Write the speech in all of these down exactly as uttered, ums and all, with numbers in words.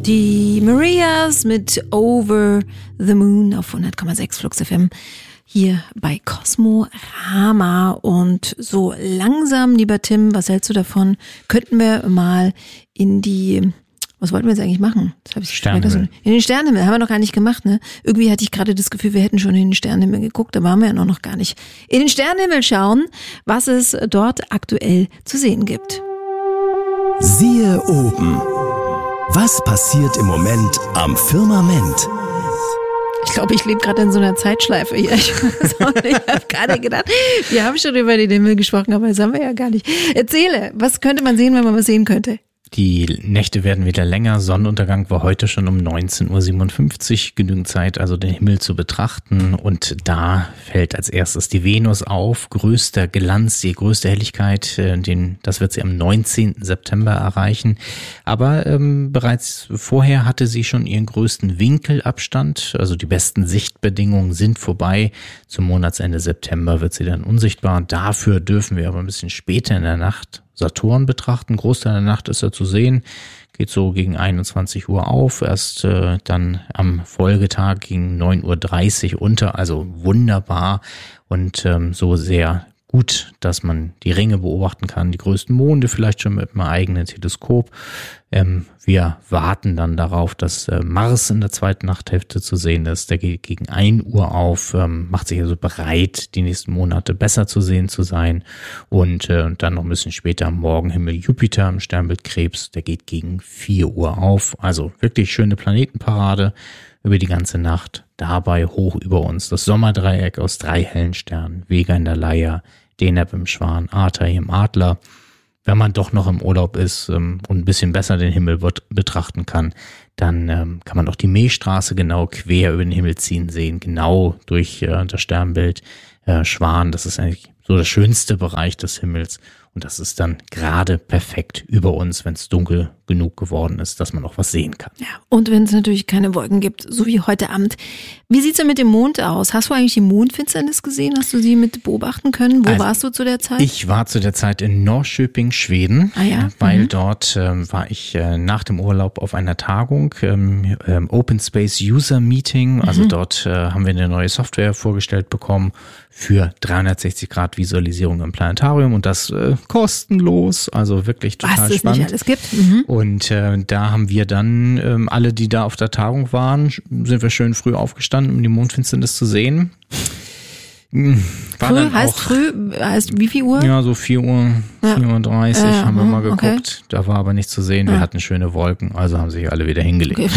Die Marias mit Over the Moon auf hundert Komma sechs Flux F M hier bei Kosmorama. Und so langsam, lieber Tim, was hältst du davon? Könnten wir mal in die, was wollten wir jetzt eigentlich machen? Das hab ich Sternenhimmel. In den Sternenhimmel, haben wir noch gar nicht gemacht, ne? Irgendwie hatte ich gerade das Gefühl, wir hätten schon in den Sternenhimmel geguckt, da waren wir ja noch, noch gar nicht. In den Sternenhimmel schauen, was es dort aktuell zu sehen gibt. Siehe oben. Was passiert im Moment am Firmament? Ich glaube, ich lebe gerade in so einer Zeitschleife hier. Ich, ich habe gerade gedacht, wir haben schon über den Himmel gesprochen, aber das haben wir ja gar nicht. Erzähle, was könnte man sehen, wenn man was sehen könnte? Die Nächte werden wieder länger. Sonnenuntergang war heute schon um neunzehn Uhr siebenundfünfzig. Genügend Zeit, also den Himmel zu betrachten. Und da fällt als erstes die Venus auf. Größter Glanz, die größte Helligkeit, den, das wird sie am neunzehnten September erreichen. Aber ähm, bereits vorher hatte sie schon ihren größten Winkelabstand. Also die besten Sichtbedingungen sind vorbei. Zum Monatsende September wird sie dann unsichtbar. Dafür dürfen wir aber ein bisschen später in der Nacht Saturn betrachten. Großteil der Nacht ist er zu sehen, geht so gegen einundzwanzig Uhr auf, erst äh, dann am Folgetag gegen neun Uhr dreißig unter, also wunderbar und ähm, so sehr gut, dass man die Ringe beobachten kann, die größten Monde vielleicht schon mit einem eigenen Teleskop. Ähm, wir warten dann darauf, dass äh, Mars in der zweiten Nachthälfte zu sehen ist. Der geht gegen ein Uhr auf, ähm, macht sich also bereit, die nächsten Monate besser zu sehen zu sein. Und äh, dann noch ein bisschen später am Morgenhimmel Jupiter im Sternbild Krebs, der geht gegen vier Uhr auf. Also wirklich schöne Planetenparade über die ganze Nacht. Dabei hoch über uns das Sommerdreieck aus drei hellen Sternen, Vega in der Leier, Deneb im Schwan, Arta im Adler. Wenn man doch noch im Urlaub ist ähm, und ein bisschen besser den Himmel wird, betrachten kann, dann ähm, kann man auch die Milchstraße genau quer über den Himmel ziehen sehen, genau durch äh, das Sternbild äh, Schwan. Das ist eigentlich so der schönste Bereich des Himmels. Und das ist dann gerade perfekt über uns, wenn es dunkel genug geworden ist, dass man auch was sehen kann. Ja, und wenn es natürlich keine Wolken gibt, so wie heute Abend. Wie sieht's denn mit dem Mond aus? Hast du eigentlich die Mondfinsternis gesehen? Hast du sie mit beobachten können? Wo also, warst du zu der Zeit? Ich war zu der Zeit in Norrköping, Schweden, ah, ja? weil mhm. dort ähm, war ich äh, nach dem Urlaub auf einer Tagung, ähm, ähm, Open Space User Meeting. Mhm. Also dort äh, haben wir eine neue Software vorgestellt bekommen für dreihundertsechzig Grad Visualisierung im Planetarium und das äh, kostenlos, also wirklich total Was spannend. Was es nicht alles gibt. Mhm. Und äh, da haben wir dann, ähm, alle, die da auf der Tagung waren, sind wir schön früh aufgestanden, um die Mondfinsternis zu sehen. War früh dann heißt auch, früh, heißt wie viel Uhr? Ja, so vier Uhr, ja. vier Uhr dreißig ja, haben wir mal geguckt. Okay. Da war aber nichts zu sehen. Wir ja. hatten schöne Wolken, also haben sich alle wieder hingelegt. Okay.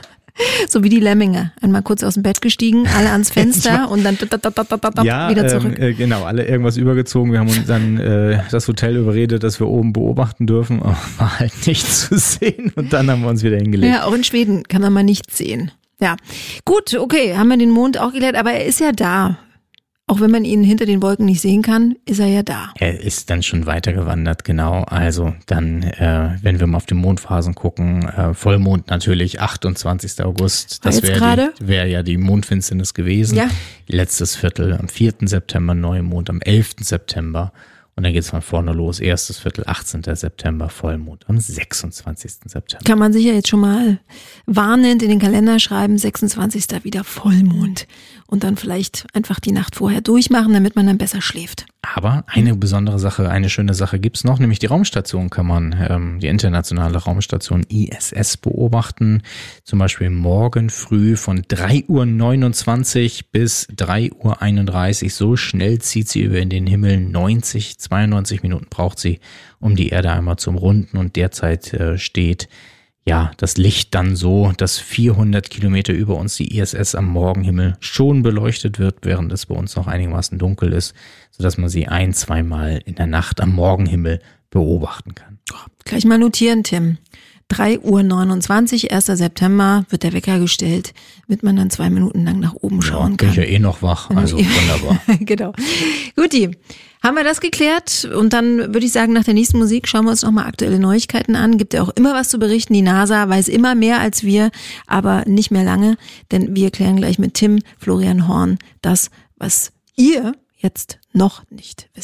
So wie die Lemminge. Einmal kurz aus dem Bett gestiegen, alle ans Fenster und dann ja, wieder zurück. Ähm, äh, genau, alle irgendwas übergezogen. Wir haben uns dann äh, das Hotel überredet, dass wir oben beobachten dürfen, aber war halt nichts zu sehen und dann haben wir uns wieder hingelegt. Ja, auch in Schweden kann man mal nichts sehen. Ja, gut, okay, haben wir den Mond auch geklärt, aber er ist ja da. Auch wenn man ihn hinter den Wolken nicht sehen kann, ist er ja da. Er ist dann schon weitergewandert, genau. Also dann, äh, wenn wir mal auf die Mondphasen gucken, äh, Vollmond natürlich, achtundzwanzigsten August. Das wäre wär ja die Mondfinsternis gewesen. Ja. Letztes Viertel am vierten September, Neumond am elften September. Und dann geht's von vorne los. Erstes Viertel, achtzehnten September, Vollmond am sechsundzwanzigsten September. Kann man sich ja jetzt schon mal warnend in den Kalender schreiben, sechsundzwanzigsten wieder Vollmond. Und dann vielleicht einfach die Nacht vorher durchmachen, damit man dann besser schläft. Aber eine besondere Sache, eine schöne Sache gibt's noch, nämlich die Raumstation kann man, ähm, die internationale Raumstation I S S beobachten. Zum Beispiel morgen früh von drei Uhr neunundzwanzig bis drei Uhr einunddreißig. So schnell zieht sie über in den Himmel. neunzig, zweiundneunzig Minuten braucht sie, um die Erde einmal zu umrunden. Und derzeit äh, steht ja das Licht dann so, dass vierhundert Kilometer über uns die I S S am Morgenhimmel schon beleuchtet wird, während es bei uns noch einigermaßen dunkel ist, sodass man sie ein-, zweimal in der Nacht am Morgenhimmel beobachten kann. Gleich mal notieren, Tim. drei Uhr neunundzwanzig, ersten September wird der Wecker gestellt, damit man dann zwei Minuten lang nach oben schauen ja, kann. Bin ich ja eh noch wach, also wunderbar. Genau. Guti, haben wir das geklärt? Und dann würde ich sagen, nach der nächsten Musik schauen wir uns nochmal aktuelle Neuigkeiten an. Gibt ja auch immer was zu berichten. Die NASA weiß immer mehr als wir, aber nicht mehr lange, denn wir klären gleich mit Tim Florian Horn das, was ihr jetzt noch nicht wisst.